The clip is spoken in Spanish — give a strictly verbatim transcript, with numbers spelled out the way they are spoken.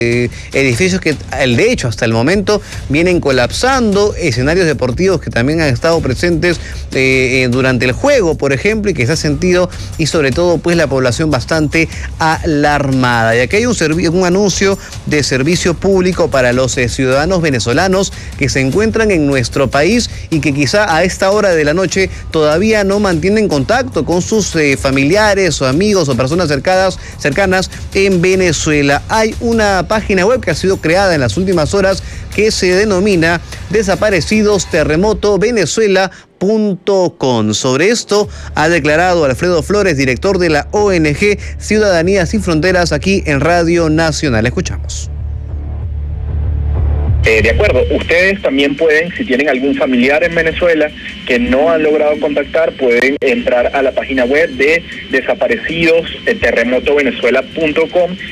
Eh, edificios que, de hecho, hasta el momento vienen colapsando, escenarios deportivos que también han estado presentes eh, durante el juego, por ejemplo, y que se ha sentido, y sobre todo, pues, la población bastante alarmada. Y aquí hay un, un anuncio de servicio público para los eh, ciudadanos venezolanos que se encuentran en nuestro país y que quizá a esta hora de la noche todavía no mantienen contacto con sus eh, familiares o amigos o personas cercanas, cercanas en Venezuela. Hay una página web que ha sido creada en las últimas horas que se denomina desaparecidos terremoto venezuela punto com. Sobre esto ha declarado Alfredo Flores, director de la O N G Ciudadanía Sin Fronteras, aquí en Radio Nacional. Escuchamos. Eh, de acuerdo, ustedes también pueden, si tienen algún familiar en Venezuela que no han logrado contactar, pueden entrar a la página web de desaparecidos terremoto venezuela punto com